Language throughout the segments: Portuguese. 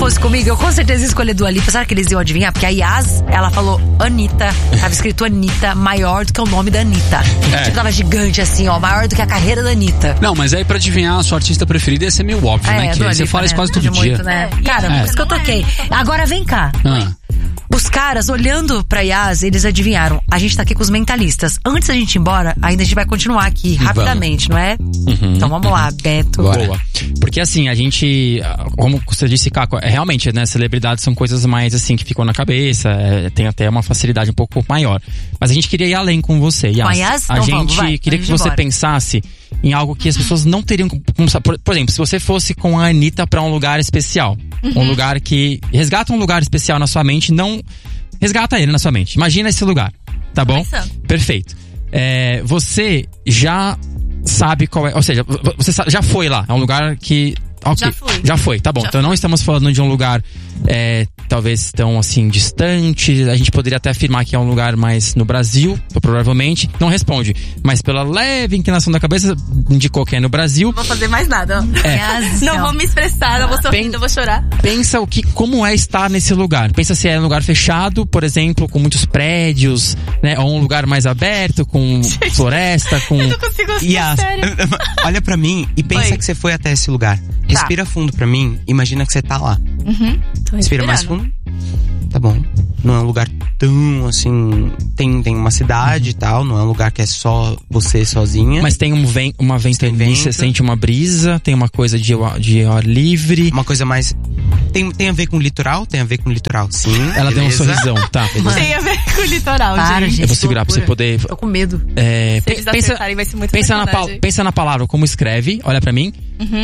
fosse comigo, eu com certeza ia escolher Dua Lipa. Será que eles iam adivinhar? Porque a Yas, ela falou Anitta. Tava escrito Anitta, maior do que o nome da Anitta. Tipo, tava gigante assim, ó, maior do que a carreira da Anitta. Não, mas aí pra adivinhar a sua artista preferida ia ser meio óbvio, né? Que você fala isso quase todo dia. Muito, né? Cara, por isso que eu toquei. Agora vem cá. Os caras, olhando pra Yas, eles adivinharam. A gente tá aqui com os mentalistas. Antes da gente ir embora, ainda a gente vai continuar aqui rapidamente, não é? Então vamos lá, Beto. Boa. Porque assim, a gente, como você disse, Caco, realmente, né, celebridades são coisas mais assim que ficam na cabeça, tem até uma facilidade um pouco maior. Mas a gente queria ir além com você, Yas. A gente queria que você pensasse em algo que as pessoas não teriam como saber. Por exemplo, se você fosse com a Anitta pra um lugar especial, um lugar que resgata um lugar especial na sua mente, não resgata ele na sua mente. Imagina esse lugar, tá bom? Perfeito. Você já sabe qual é, ou seja, você já foi lá, é um lugar que já foi, tá bom. Então não estamos falando de um lugar talvez tão assim distante. A gente poderia até afirmar que é um lugar mais no Brasil, provavelmente. Não responde, mas pela leve inclinação da cabeça indicou que é no Brasil. Não vou fazer mais nada. Não vou me expressar, não vou sorrir, não vou chorar. Pensa como é estar nesse lugar. Pensa se é um lugar fechado, por exemplo, com muitos prédios, né? Ou um lugar mais aberto, com floresta, com... Eu não consigo ser sério. Olha pra mim e pensa que você foi até esse lugar. Respira fundo pra mim, imagina que você tá lá. Respira mais fundo. Tá bom. Não é um lugar tão assim. Tem uma cidade e tal. Não é um lugar que é só você sozinha. Mas tem uma ventania, você sente uma brisa. Tem uma coisa de ar livre. Uma coisa mais. Tem a ver com o litoral? Tem a ver com o litoral, sim. Ela deu um sorrisão, tá. Tem a ver com o litoral, gente. Eu vou segurar pra você poder. Tô com medo. Se eles acertarem, vai ser muito pensa na palavra, como escreve. Olha pra mim.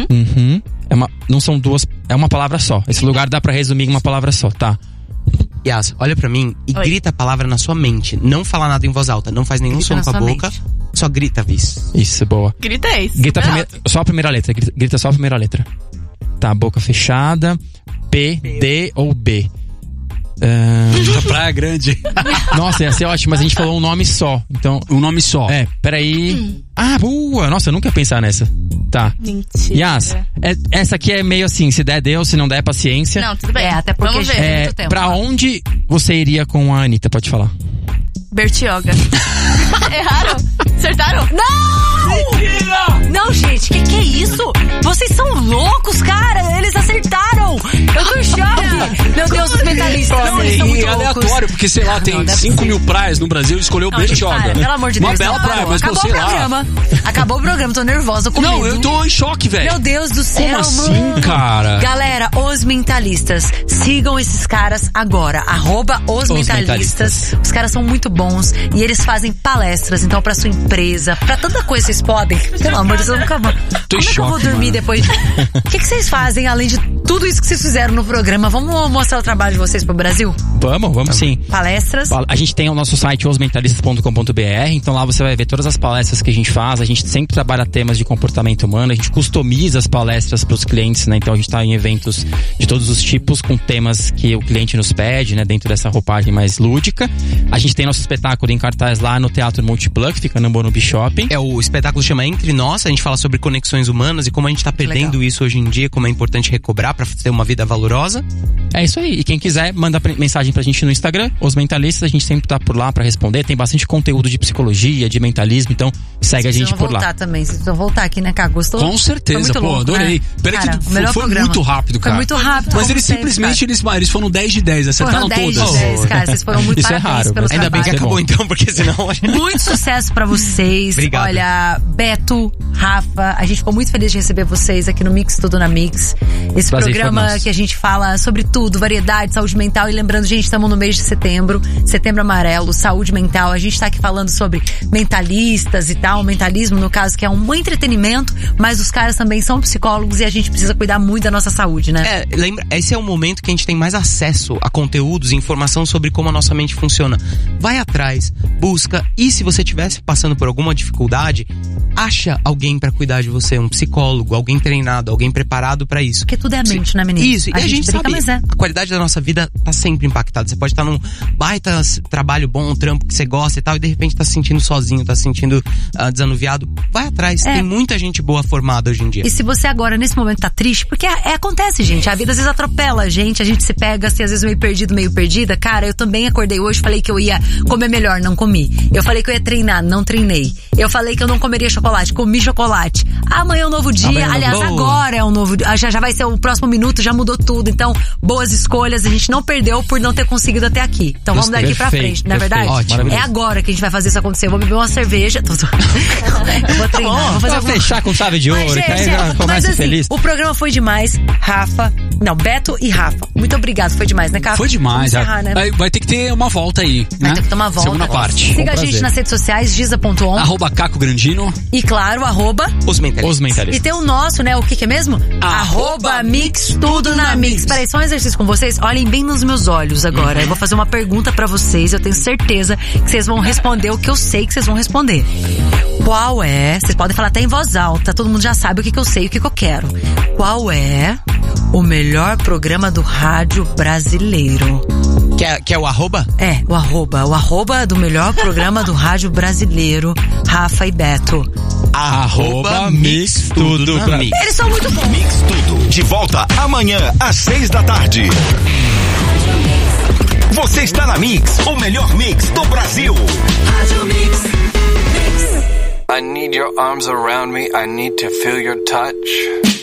Não são duas. É uma palavra só. Esse lugar dá pra resumir em uma palavra só, tá? Yas, olha pra mim e grita a palavra na sua mente. Não fala nada em voz alta. Não faz nenhum som com a boca. Mente. Só grita, Viz. Isso, boa. Grita isso. Grita só a primeira letra. Grita só a primeira letra. Tá, boca fechada. P, D ou B. Praia Grande. Nossa, ia ser ótimo, mas a gente falou um nome só. Então, um nome só. Peraí. Boa. Nossa, eu nunca ia pensar nessa. Tá. Mentira. Yas, essa aqui é meio assim, se der, deu, se não der, paciência. Não, tudo bem. Até porque vamos ver. É muito tempo. Pra onde você iria com a Anitta? Pode falar. Bertioga. Erraram? Acertaram? Não! Mentira! Não, gente, que é isso? Vocês são loucos, cara! Eles acertaram! Eu tô em choque! Meu Deus, os mentalistas, eles são muito loucos. Aleatório, porque sei lá, tem 5 mil praias no Brasil, escolheu Bertioga. Pelo amor de Deus. Uma bela praia, mas acabou sei lá. Acabou o programa, tô nervosa, com Não, medo. eu tô em choque, velho. Meu Deus do céu, Como assim, mano. cara? Galera, os mentalistas, sigam esses caras agora, @os mentalistas. Os caras são muito bons e eles fazem palestras, então pra sua empresa, pra tanta coisa vocês podem. Pelo amor de Deus, eu nunca vou. Como é que eu vou dormir depois? O que vocês fazem além de tudo isso que vocês fizeram no programa? Vamos mostrar o trabalho de vocês pro Brasil? Vamos sim. Palestras. A gente tem o nosso site osmentalistas.com.br, então lá você vai ver todas as palestras que a gente faz. A gente sempre trabalha temas de comportamento humano, a gente customiza as palestras pros clientes, né? Então a gente tá em eventos de todos os tipos, com temas que o cliente nos pede, né? Dentro dessa roupagem mais lúdica. A gente tem nosso espetáculo em cartaz lá no Teatro Multiplug, que fica no Morumbi Shopping. O espetáculo chama Entre Nós, a gente fala sobre conexões humanas e como a gente tá perdendo isso hoje em dia, como é importante recobrar pra ter uma vida valorosa. É isso aí. E quem quiser, manda mensagem pra gente no Instagram, Os Mentalistas, a gente sempre tá por lá pra responder. Tem bastante conteúdo de psicologia, de mentalismo, então segue a gente por lá. Vocês precisam voltar aqui, né, Caco? Gostou? Com certeza, pô, louco, adorei. Né? Peraí cara, que foi muito rápido, cara. Foi muito rápido. Mas eles simplesmente, eles foram 10 de 10, acertaram todas. 10 de 10, cara, vocês foram muito Isso parabéns é raro, pelo Ainda bem que acabou então, porque senão... Muito sucesso pra vocês. Obrigado. Olha, Beto, Rafa, a gente ficou muito feliz de receber vocês aqui no Mix Tudo na Mix. Esse Prazer programa que a gente fala sobre tudo, variedade, saúde mental. E lembrando, gente, estamos no mês de setembro, Setembro Amarelo, saúde mental. A gente tá aqui falando sobre mentalistas e tal, mentalismo, no caso, que é um entretenimento, mas os caras também são psicólogos e a gente precisa cuidar muito da nossa saúde, né? Lembra, esse é o momento que a gente tem mais acesso a conteúdos e informação sobre como a nossa mente funciona. Vai atrás, busca, e se você estivesse passando por alguma dificuldade, acha alguém alguém pra cuidar de você, um psicólogo, alguém treinado, alguém preparado pra isso. Porque tudo é a mente, né, menina? Isso, e a gente sabe, a qualidade da nossa vida tá sempre impactada. Você pode estar num baita trabalho bom, um trampo que você gosta e tal, e de repente tá se sentindo sozinho, tá se sentindo desanuviado. Vai atrás, tem muita gente boa formada hoje em dia. E se você agora, nesse momento, tá triste, porque acontece, gente, a vida às vezes atropela a gente se pega assim, às vezes meio perdido, meio perdida. Cara, eu também acordei hoje, falei que eu ia comer melhor, não comi. Eu falei que eu ia treinar, não treinei. Eu falei que eu não comeria chocolate, comi chocolate. Amanhã é um novo dia, aliás, agora é um novo dia, já vai ser o próximo minuto, já mudou tudo. Então, boas escolhas, a gente não perdeu por não ter conseguido até aqui. Então vamos daqui pra frente, não é verdade? Ótimo. É agora que a gente vai fazer isso acontecer. Eu vou beber uma cerveja. Eu vou treinar, vou fazer fechar com chave de ouro, que aí já começa assim, feliz. O programa foi demais, Beto e Rafa. Muito obrigado, foi demais, né, cara? Foi demais. Né? Vai ter que ter uma volta aí, Vai ter que ter uma volta. Segunda parte. Siga a gente nas redes sociais, giza.on. @Caco Grandino. E claro, Os Mentalistas. E tem o nosso, né? O que é mesmo? @Mix Tudo na Mix. Peraí, só um exercício com vocês. Olhem bem nos meus olhos agora. Eu vou fazer uma pergunta pra vocês. Eu tenho certeza que vocês vão responder o que eu sei que vocês vão responder. Qual é? Vocês podem falar até em voz alta. Todo mundo já sabe o que eu sei e o que eu quero. Qual é o melhor programa do rádio brasileiro? Que é o arroba? É, o arroba. O arroba do melhor programa do rádio brasileiro, Rafa e Beto. @Mix Tudo pra Mix. Eles são muito bons. Mix Tudo. De volta amanhã às 6:00. Você está na Mix, o melhor mix do Brasil. I need your arms around me. I need to feel your touch.